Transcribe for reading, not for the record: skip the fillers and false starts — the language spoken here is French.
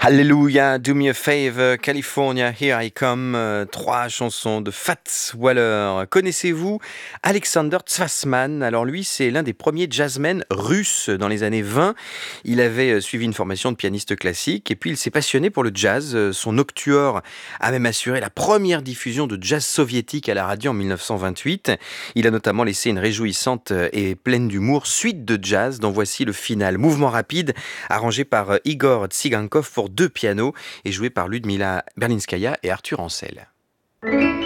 Alléluia, Do Me a Favor, California, Here I Come, trois chansons de Fats Waller. Connaissez-vous Alexander Tsvatsman? Alors lui, c'est l'un des premiers jazzmen russes dans les années 20. Il avait suivi une formation de pianiste classique et puis il s'est passionné pour le jazz. Son Noctuor a même assuré la première diffusion de jazz soviétique à la radio en 1928. Il a notamment laissé une réjouissante et pleine d'humour suite de jazz dont voici le final. Mouvement rapide, arrangé par Igor Tsigankov pour deux pianos et joué par Ludmila Berlinskaya et Arthur Ancel.